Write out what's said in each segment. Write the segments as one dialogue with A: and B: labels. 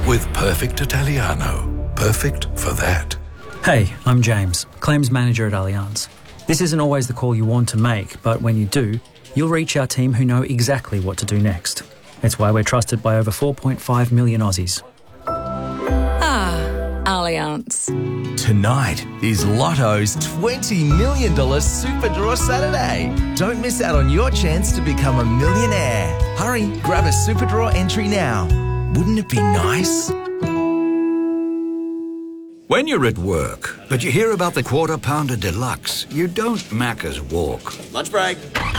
A: with Perfect Italiano. Perfect for that.
B: Hey, I'm James, Claims Manager at Allianz. This isn't always the call you want to make, but when you do, you'll reach our team who know exactly what to do next. It's why we're trusted by over 4.5 million Aussies.
C: Allianz.
D: Tonight is Lotto's $20 million Super Draw Saturday. Don't miss out on your chance to become a millionaire. Hurry, grab a Super Draw entry now. Wouldn't it be nice?
E: When you're at work, but you hear about the Quarter Pounder Deluxe, you don't Macca's walk.
F: Lunch break.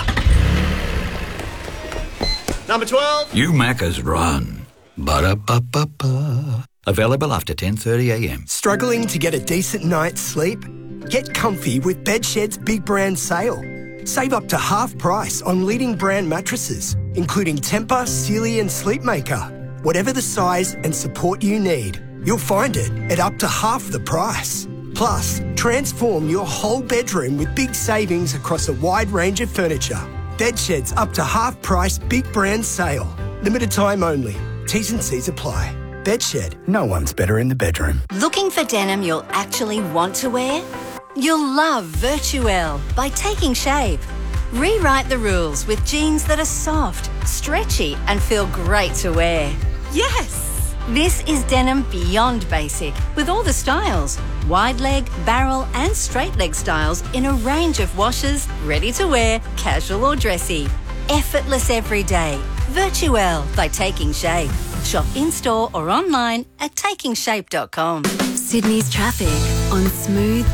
F: Number 12.
E: You Macca's run. Ba-da-ba-ba-ba. Available after 10:30am.
G: Struggling to get a decent night's sleep? Get comfy with Bedshed's big brand sale. Save up to half price on leading brand mattresses, including Tempur, Sealy and Sleepmaker. Whatever the size and support you need, you'll find it at up to half the price. Plus, transform your whole bedroom with big savings across a wide range of furniture. Bedshed's up to half price big brand sale. Limited time only. T's and C's apply. Bedshed, no one's better in the bedroom.
H: Looking for denim you'll actually want to wear? You'll love Virtuelle by Taking Shape. Rewrite the rules with jeans that are soft, stretchy and feel great to wear. Yes! This is denim beyond basic with all the styles. Wide leg, barrel and straight leg styles in a range of washes, ready to wear, casual or dressy. Effortless every day. Virtuelle by Taking Shape. Shop in-store or online at takingshape.com.
C: Sydney's traffic on Smooth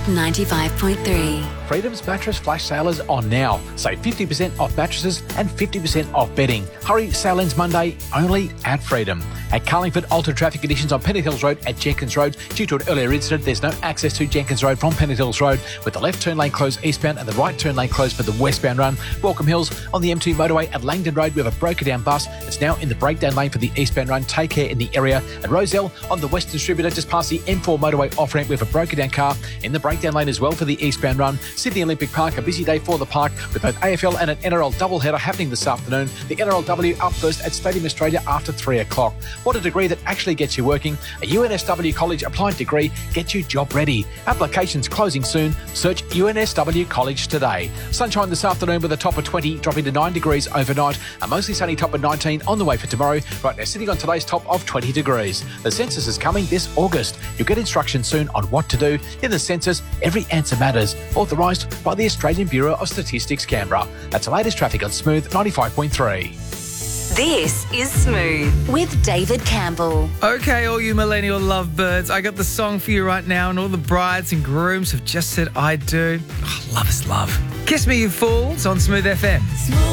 C: 95.3.
I: Freedom's mattress flash sale is on now. Save 50% off mattresses and 50% off bedding. Hurry, sale ends Monday only at Freedom. At Carlingford, altered traffic conditions on Pennant Hills Road at Jenkins Road. Due to an earlier incident, there's no access to Jenkins Road from Pennant Hills Road, with the left turn lane closed eastbound and the right turn lane closed for the westbound run. Welcome Hills on the M2 motorway at Langdon Road. We have a broken down bus. It's now in the breakdown lane for the eastbound run. Take care in the area. At Roselle on the Western Distributor, just past the M4 motorway off-ramp, we have a broken down car in the breakdown lane as well for the eastbound run. Sydney Olympic Park, a busy day for the park with both AFL and an NRL doubleheader happening this afternoon. The NRLW up first at Stadium Australia after 3 o'clock. What a degree that actually gets you working. A UNSW College applied degree gets you job ready. Applications closing soon. Search UNSW College today. Sunshine this afternoon with a top of 20, dropping to 9 degrees overnight. A mostly sunny top of 19 on the way for tomorrow. Right now sitting on today's top of 20 degrees. The census is coming this August. You'll get instructions soon on what to do. In the census, every answer matters. Authorised by the Australian Bureau of Statistics, Canberra. That's the latest traffic on Smooth 95.3.
C: This is Smooth with David Campbell.
J: Okay, all you millennial lovebirds, I got the song for you right now, and all the brides and grooms have just said I do. Oh, love is love. Kiss Me You Fools on Smooth FM.